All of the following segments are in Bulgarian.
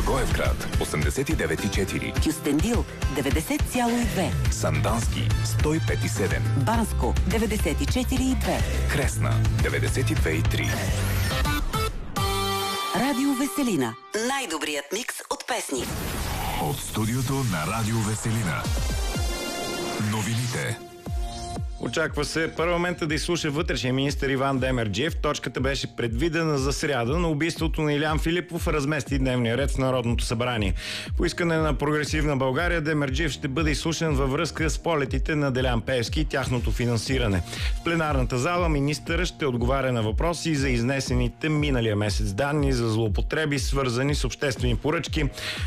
Благоевград 89,4, Кюстендил 90,2, Сандански 105,7, Банско 94,2, Кресна 92,3. Радио Веселина. Най-добрият микс от песни. От студиото на Радио Веселина. Новините. Очаква се парламента да изслуша вътрешния министър Иван Демерджиев. Точката беше предвидена за сряда, но убийството на Илян Филипов размести дневния ред в Народното събрание. По искане на Прогресивна България, Демерджиев ще бъде изслушан във връзка с полетите на Делян Пеевски и тяхното финансиране. В пленарната зала министърът ще отговаря на въпроси за изнесените миналия месец данни за злоупотреби, свързани с обществени поръчки,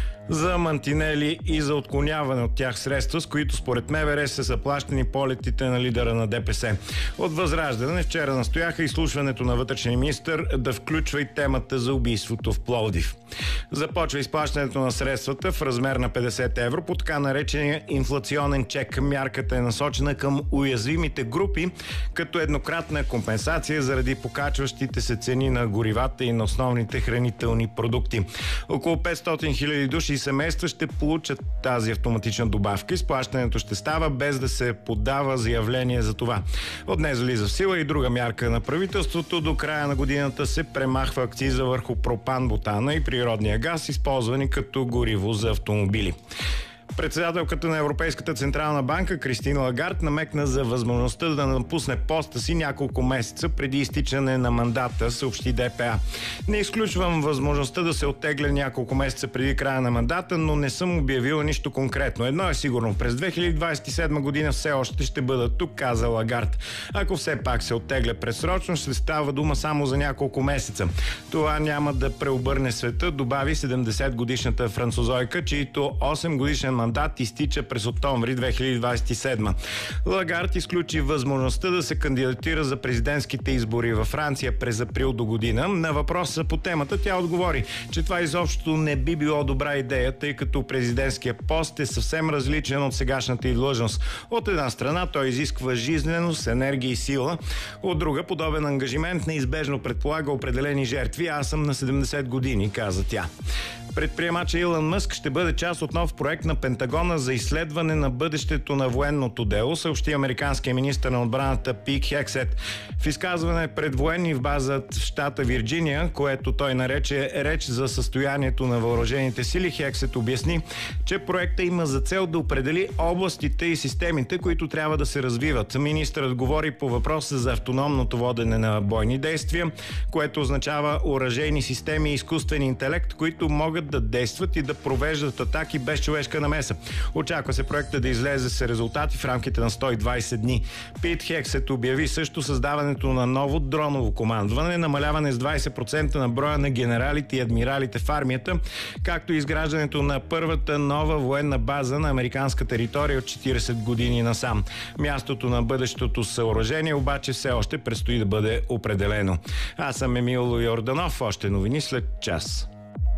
за мантинели и за отклоняване от тях средства, с които според МВР са заплащани полетите на лидера на ДПС. От Възраждане вчера настояха изслушването на вътрешния министър да включва и темата за убийството в Пловдив. Започва изплащането на средствата в размер на 50 евро по така наречения инфлационен чек. Мярката е насочена към уязвимите групи, като еднократна компенсация заради покачващите се цени на горивата и на основните хранителни продукти. Около 500 хиляди души и семейства ще получат тази автоматична добавка. Изплащането ще става без да се подава заявление за това. От днес влиза в сила и друга мярка на правителството. До края на годината се премахва акциза върху пропан-бутана и природния газ, използвани като гориво за автомобили. Председателката на Европейската централна банка Кристин Лагард намекна за възможността да напусне поста си няколко месеца преди изтичане на мандата, съобщи ДПА. Не изключвам възможността да се оттегля няколко месеца преди края на мандата, но не съм обявила нищо конкретно. Едно е сигурно, през 2027 година все още ще бъда тук, каза Лагард. Ако все пак се оттегля предсрочно, ще става дума само за няколко месеца. Това няма да преобърне света, добави 70-годишната французойка, чието 8-годишен мандат изтича през октомври 2027. Лагард изключи възможността да се кандидатира за президентските избори във Франция през април до година. На въпроса по темата тя отговори, че това изобщо не би било добра идея, тъй като президентския пост е съвсем различен от сегашната й длъжност. От една страна той изисква жизненост, енергия и сила. От друга, подобен ангажимент неизбежно предполага определени жертви. Аз съм на 70 години, каза тя. Предприемача Илон Мъск ще бъде част от нов проект на Пентагона за изследване на бъдещето на военното дело, съобщи американския министър на отбраната Пит Хексет. В изказване пред военни в база в щата Вирджиния, което той нарече реч за състоянието на въоръжените сили, Хексет обясни, че проекта има за цел да определи областите и системите, които трябва да се развиват. Министърът говори по въпроса за автономното водене на бойни действия, което означава оръжейни системи и изкуствен интелект, които могат да действат и да провеждат атаки без човешка намеса. Очаква се проекта да излезе с резултати в рамките на 120 дни. Пит Хексет обяви също създаването на ново дроново командване, намаляване с 20% на броя на генералите и адмиралите в армията, както и изграждането на първата нова военна база на американска територия от 40 години насам. Мястото на бъдещото съоръжение обаче все още предстои да бъде определено. Аз съм Емил Йорданов. Още новини след час.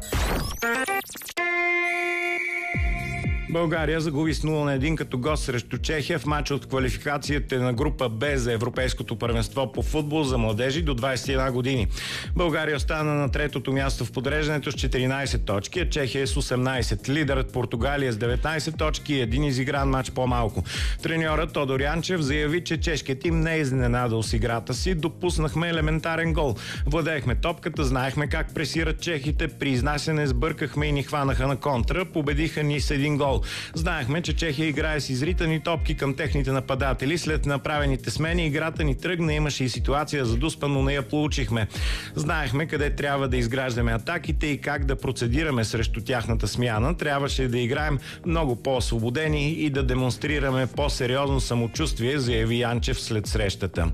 България загуби с 0-1 като гост срещу Чехия в матч от квалификацията на група Б за Европейското първенство по футбол за младежи до 21 години. България остана на третото място в подреждането с 14 точки, а Чехия с 18. Лидерът Португалия с 19 точки и един изигран матч по-малко. Треньорът Тодор Янчев заяви, че чешкият тим не е изненадал с играта си. Допуснахме елементарен гол. Владеехме топката, знаехме как пресират чехите, при изнасяне сбъркахме и ни хванаха на контра, победиха ни с един гол. Знаехме, че Чехия играе с изритани топки към техните нападатели. След направените смени играта ни тръгна, имаше и ситуация за дуспа, но не я получихме. Знаехме къде трябва да изграждаме атаките и как да процедираме срещу тяхната смяна. Трябваше да играем много по-освободени и да демонстрираме по-сериозно самочувствие, заяви Янчев след срещата.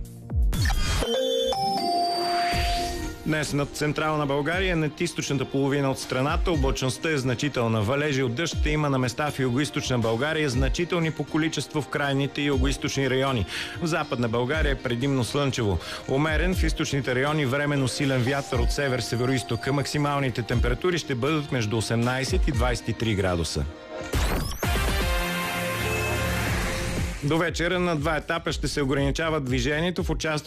Днес над централна България, над източната половина от страната, облачността е значителна. Валежи от дъжд ще има на места в югоизточна България, значителни по количество в крайните югоизточни райони. В западна България е предимно слънчево. Умерен в източните райони временно силен вятър от север-североизток. Максималните температури ще бъдат между 18 и 23 градуса. До вечера на 2 етапа ще се ограничава движението в участък